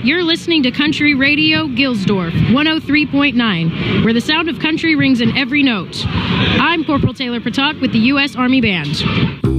You're listening to Country Radio Gilsdorf 103.9, where the sound of country rings in every note. I'm Corporal Taylor Patak with the U.S. Army Band.